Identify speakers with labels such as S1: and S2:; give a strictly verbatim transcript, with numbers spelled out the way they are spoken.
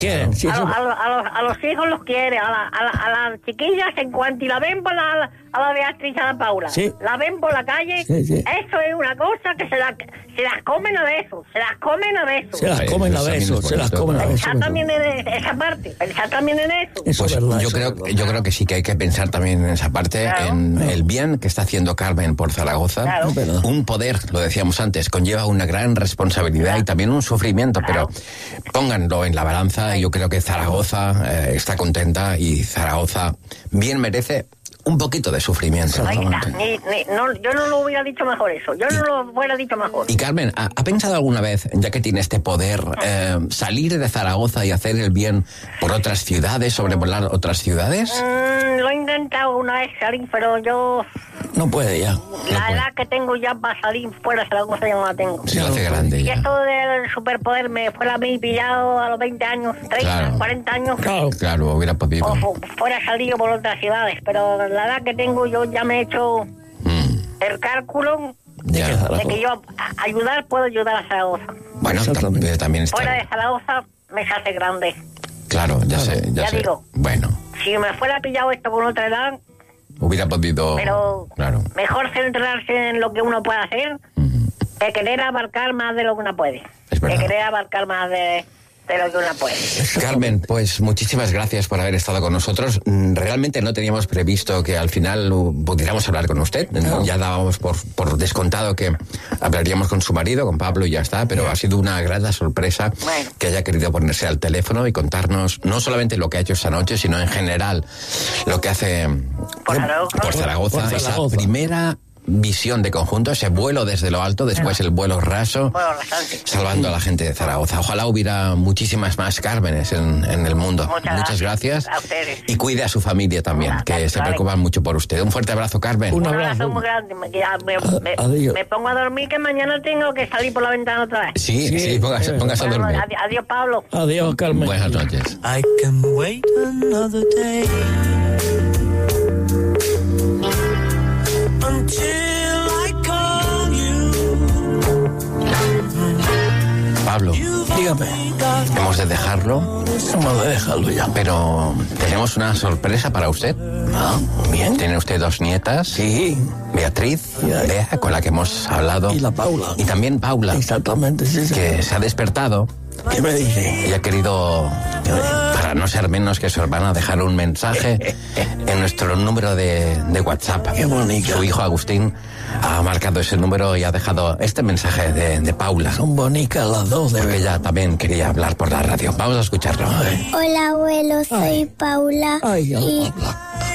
S1: quieren. Si
S2: a,
S1: eso...
S2: lo, a, lo, a, los, a los hijos los quiere, a, la, a, la, a las chiquillas en cuanto y la ven por la, a la Beatriz y a la Paula,
S1: sí.
S2: la ven por la calle,
S1: sí, sí.
S2: Eso es una cosa que se, la, se las comen a besos, se las comen a besos.
S1: Se las comen a besos, se las comen a besos.
S2: Pensar también en esa parte, pensar también en eso.
S3: eso pues verdad, yo, eso creo, yo creo que sí que hay que pensar también en esa parte, claro. en claro. el bien que está haciendo Carmen por Zaragoza.
S2: Claro.
S3: Un poder, lo decíamos antes, conlleva una gran responsabilidad claro. y también un sufrimiento, claro. pero pónganlo en la balanza y yo creo que Zaragoza eh, está contenta y Zaragoza bien merece un poquito de sufrimiento.
S2: Ahí está. Ni, ni, no, yo no lo hubiera dicho mejor eso. Yo no lo hubiera dicho mejor.
S3: Y Carmen, ¿ha, ha pensado alguna vez, ya que tiene este poder, eh, salir de Zaragoza y hacer el bien por otras ciudades, sobrevolar otras ciudades?
S2: Mm, lo he intentado una vez salir, pero yo...
S1: No puede ya.
S2: La
S3: no puede.
S2: edad que tengo ya para salir fuera de Zaragoza ya no la tengo.
S3: Se lo hace grande
S2: y
S3: ya.
S2: esto del superpoder me fuera a mí pillado a los veinte años, treinta, claro. cuarenta años.
S1: Claro,
S3: claro, hubiera podido.
S2: O fuera salido por otras ciudades, pero la edad que tengo yo ya me he hecho mm. el cálculo
S1: ya.
S2: de que yo a ayudar puedo ayudar a Zaragoza.
S3: Bueno, también, también está.
S2: Fuera de Zaragoza me se hace grande.
S3: Claro, ya sé, ya,
S2: ya
S3: sé.
S2: digo.
S3: Bueno.
S2: Si me fuera pillado esto con otra edad...
S3: Hubiera podido...
S2: Pero
S3: claro.
S2: mejor centrarse en lo que uno puede hacer uh-huh. que querer abarcar más de lo que uno puede.
S3: Es verdad.
S2: Que querer abarcar más de... de lo que uno puede.
S3: Carmen, pues muchísimas gracias por haber estado con nosotros. Realmente no teníamos previsto que al final pudiéramos hablar con usted. No. Ya dábamos por, por descontado que hablaríamos con su marido, con Pablo, y ya está, pero ha sido una grata sorpresa
S2: bueno.
S3: que haya querido ponerse al teléfono y contarnos no solamente lo que ha hecho esta noche, sino en general lo que hace
S2: por Zaragoza,
S3: por Zaragoza,
S1: por
S3: esa
S1: Zaragoza.
S3: primera visión de conjunto, ese vuelo desde lo alto, después el vuelo raso,
S2: bueno,
S3: salvando a la gente de Zaragoza. Ojalá hubiera muchísimas más Cármenes en, en el mundo.
S2: Muchas,
S3: Muchas gracias.
S2: A ustedes.
S3: Y cuide a su familia también,
S2: Hola,
S3: que
S2: vale.
S3: se preocupan mucho por usted. Un fuerte abrazo, Carmen.
S1: Un
S2: Un
S1: abrazo,
S2: abrazo muy grande. Me, me, me, me pongo a dormir que mañana tengo que salir por la ventana otra vez.
S3: Sí, sí, sí póngase, póngase
S2: bueno,
S3: a dormir.
S2: Adiós, adiós, Pablo.
S1: Adiós, Carmen.
S3: Buenas noches.
S4: I can wait another day until
S3: Pablo,
S1: dígame.
S3: Hemos de dejarlo.
S1: Hemos de dejarlo ya.
S3: Pero tenemos una sorpresa para usted.
S1: Ah, bien.
S3: Tiene usted dos nietas.
S1: Sí.
S3: Beatriz,
S1: Ya.
S3: Bea, con la que hemos hablado.
S1: Y la Paula.
S3: Y también Paula.
S1: Exactamente, sí, sí.
S3: Que se ha despertado.
S1: ¿Qué me dice?
S3: Y ha querido, para no ser menos que su hermana, dejar un mensaje en nuestro número de, de WhatsApp.
S1: Qué bonito.
S3: Su hijo Agustín ha marcado ese número y ha dejado este mensaje de, de Paula.
S1: Son bonitas las dos, de
S3: Porque
S1: verdad.
S3: ella también quería hablar por la radio. Vamos a escucharlo.
S5: Hola, abuelo, soy
S1: Ay.
S5: Paula.
S1: Ay,
S5: y
S1: Paula.